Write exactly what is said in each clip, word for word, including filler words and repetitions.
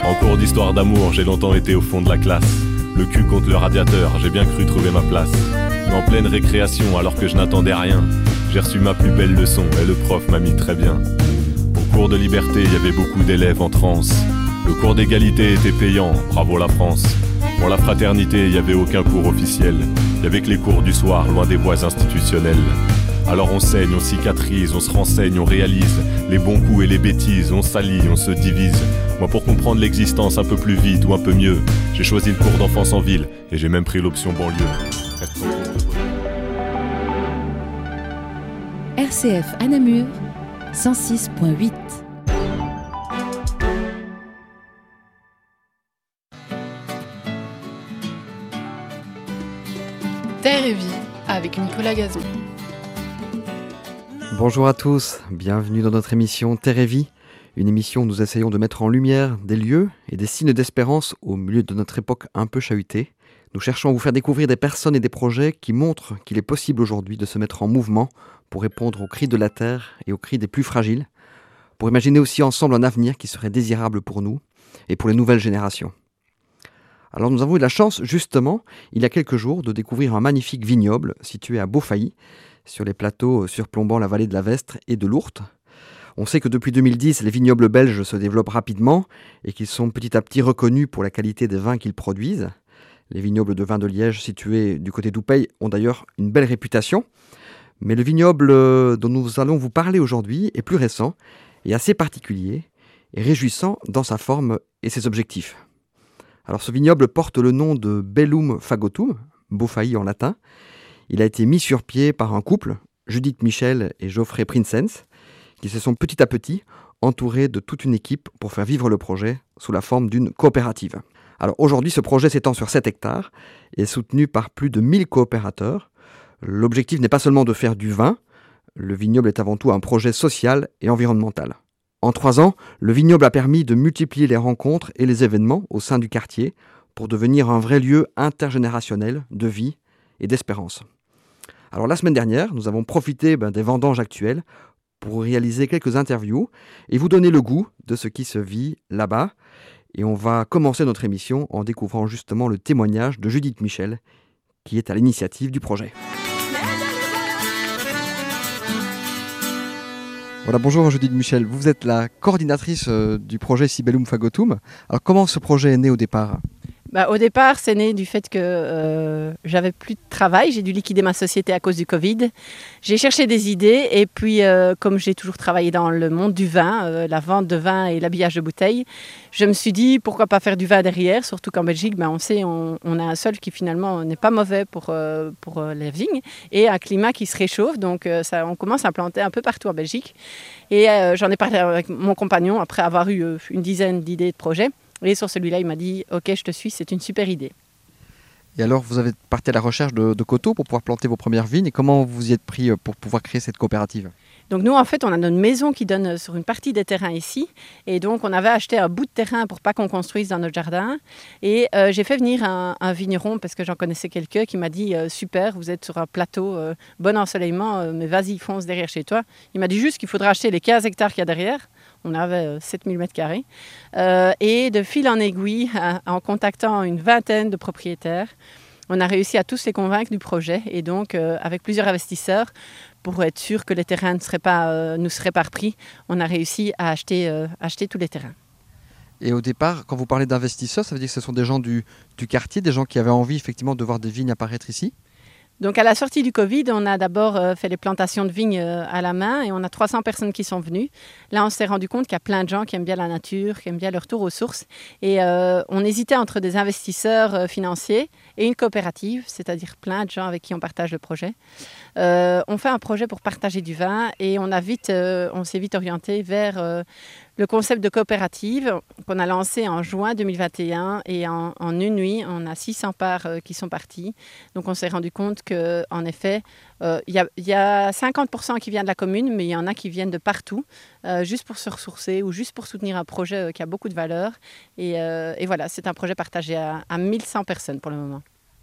En cours d'histoire d'amour, j'ai longtemps été au fond de la classe. Le cul contre le radiateur, j'ai bien cru trouver ma place. Mais en pleine récréation, alors que je n'attendais rien, j'ai reçu ma plus belle leçon et le prof m'a mis très bien. Au cours de liberté, il y avait beaucoup d'élèves en transe. Le cours d'égalité était payant, bravo la France. Pour la fraternité, il n'y avait aucun cours officiel. Il n'y avait que les cours du soir, loin des voies institutionnelles. Alors on saigne, on cicatrise, on se renseigne, on réalise les bons coups et les bêtises, on s'allie, on se divise. Moi pour comprendre l'existence un peu plus vite ou un peu mieux, j'ai choisi le cours d'enfance en ville et j'ai même pris l'option banlieue. R C F à Namur, cent six point huit. Terre et vie avec Nicolas Gazon. Bonjour à tous, bienvenue dans notre émission Terre et vie, une émission où nous essayons de mettre en lumière des lieux et des signes d'espérance au milieu de notre époque un peu chahutée. Nous cherchons à vous faire découvrir des personnes et des projets qui montrent qu'il est possible aujourd'hui de se mettre en mouvement pour répondre aux cris de la terre et aux cris des plus fragiles, pour imaginer aussi ensemble un avenir qui serait désirable pour nous et pour les nouvelles générations. Alors nous avons eu la chance, justement, il y a quelques jours, de découvrir un magnifique vignoble situé à Beaufailly, sur les plateaux surplombant la vallée de la Vestre et de l'Ourthe. On sait que depuis deux mille dix, les vignobles belges se développent rapidement et qu'ils sont petit à petit reconnus pour la qualité des vins qu'ils produisent. Les vignobles de vin de Liège situés du côté d'Oupey ont d'ailleurs une belle réputation. Mais le vignoble dont nous allons vous parler aujourd'hui est plus récent et assez particulier et réjouissant dans sa forme et ses objectifs. Alors ce vignoble porte le nom de Bellum Fagotum, Beaufailly en latin. Il a été mis sur pied par un couple, Judith Michel et Geoffrey Prinsens, qui se sont petit à petit entourés de toute une équipe pour faire vivre le projet sous la forme d'une coopérative. Alors aujourd'hui, ce projet s'étend sur sept hectares et est soutenu par plus de mille coopérateurs. L'objectif n'est pas seulement de faire du vin, le vignoble est avant tout un projet social et environnemental. En trois ans, le vignoble a permis de multiplier les rencontres et les événements au sein du quartier pour devenir un vrai lieu intergénérationnel de vie et d'espérance. Alors la semaine dernière, nous avons profité ben, des vendanges actuelles pour réaliser quelques interviews et vous donner le goût de ce qui se vit là-bas. Et on va commencer notre émission en découvrant justement le témoignage de Judith Michel, qui est à l'initiative du projet. Voilà, bonjour Judith Michel, vous êtes la coordinatrice euh, du projet Bellum Fagotum. Alors comment ce projet est né au départ ? Bah, au départ, c'est né du fait que euh, j'avais plus de travail. J'ai dû liquider ma société à cause du Covid. J'ai cherché des idées et puis, euh, comme j'ai toujours travaillé dans le monde du vin, euh, la vente de vin et l'habillage de bouteilles, je me suis dit pourquoi pas faire du vin derrière, surtout qu'en Belgique, ben, on sait on, on a un sol qui finalement n'est pas mauvais pour, euh, pour euh, les vignes et un climat qui se réchauffe. Donc euh, ça, on commence à planter un peu partout en Belgique. Et euh, j'en ai parlé avec mon compagnon après avoir eu euh, une dizaine d'idées de projets. Et sur celui-là, il m'a dit « Ok, je te suis, c'est une super idée ». Et alors, vous avez parti à la recherche de, de coteaux pour pouvoir planter vos premières vignes. Et comment vous y êtes pris pour pouvoir créer cette coopérative ? Donc nous, en fait, on a notre maison qui donne sur une partie des terrains ici. Et donc, on avait acheté un bout de terrain pour pas qu'on construise dans notre jardin. Et euh, j'ai fait venir un, un vigneron, parce que j'en connaissais quelqu'un, qui m'a dit euh, « Super, vous êtes sur un plateau, euh, bon ensoleillement, euh, mais vas-y, fonce derrière chez toi ». Il m'a dit juste qu'il faudra acheter les quinze hectares qu'il y a derrière. On avait euh, sept mille mètres carrés. Euh, et de fil en aiguille, en contactant une vingtaine de propriétaires, on a réussi à tous les convaincre du projet. Et donc, euh, avec plusieurs investisseurs, pour être sûr que les terrains ne seraient pas, euh, nous seraient pas repris, on a réussi à acheter, euh, acheter tous les terrains. Et au départ, quand vous parlez d'investisseurs, ça veut dire que ce sont des gens du, du quartier, des gens qui avaient envie effectivement de voir des vignes apparaître ici ? Donc à la sortie du Covid, on a d'abord euh, fait les plantations de vignes euh, à la main et on a trois cents personnes qui sont venues. Là, on s'est rendu compte qu'il y a plein de gens qui aiment bien la nature, qui aiment bien le retour aux sources. Et euh, on hésitait entre des investisseurs euh, financiers et une coopérative, c'est-à-dire plein de gens avec qui on partage le projet. Euh, on fait un projet pour partager du vin et on, a vite, euh, on s'est vite orienté vers euh, le concept de coopérative qu'on a lancé en juin deux mille vingt et un et en, en une nuit, on a six cents parts euh, qui sont parties. Donc on s'est rendu compte qu'en effet, euh, y a, y a cinquante pour cent qui viennent de la commune, mais il y en a qui viennent de partout, euh, juste pour se ressourcer ou juste pour soutenir un projet euh, qui a beaucoup de valeur. Et, euh, et voilà, c'est un projet partagé à, à mille cent personnes pour le moment.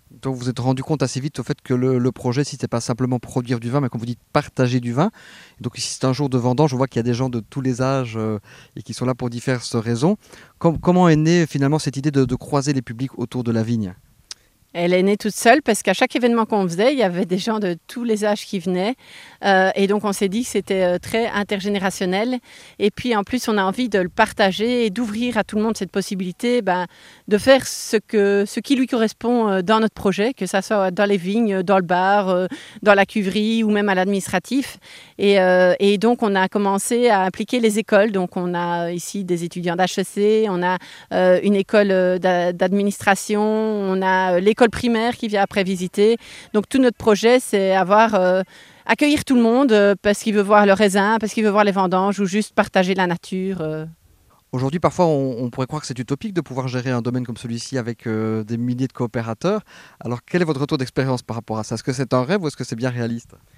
Donc vous vous êtes rendu compte assez vite au fait que le, le projet, si ce n'est pas simplement produire du vin, mais comme vous dites, partager du vin. Donc ici, c'est un jour de vendange, on voit qu'il y a des gens de tous les âges euh, et qui sont là pour diverses raisons. Com- comment est née finalement cette idée de, de croiser les publics autour de la vigne ? Elle est née toute seule parce qu'à chaque événement qu'on faisait, il y avait des gens de tous les âges qui venaient. Euh, et donc, on s'est dit que c'était euh, très intergénérationnel. Et puis, en plus, on a envie de le partager et d'ouvrir à tout le monde cette possibilité ben, de faire ce, que, ce qui lui correspond euh, dans notre projet, que ça soit dans les vignes, dans le bar, euh, dans la cuverie ou même à l'administratif. Et, euh, et donc, on a commencé à impliquer les écoles. Donc, on a ici des étudiants d'H E C, on a euh, une école euh, d'a- d'administration, on a euh, l'école primaire qui vient après visiter. Donc tout notre projet, c'est avoir euh, accueillir tout le monde euh, parce qu'il veut voir le raisin, parce qu'il veut voir les vendanges ou juste partager la nature. Euh. Aujourd'hui, parfois, on, on pourrait croire que c'est utopique de pouvoir gérer un domaine comme celui-ci avec euh, des milliers de coopérateurs. Alors, quel est votre retour d'expérience par rapport à ça ? Est-ce que c'est un rêve ou est-ce que c'est bien réaliste ?